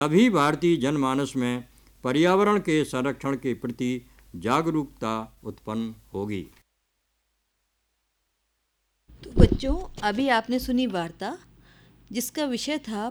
तभी भारतीय जनमानस में पर्यावरण के संरक्षण के प्रति जागरूकता उत्पन्न होगी। तो बच्चों, अभी आपने सुनी वार्ता जिसका विषय था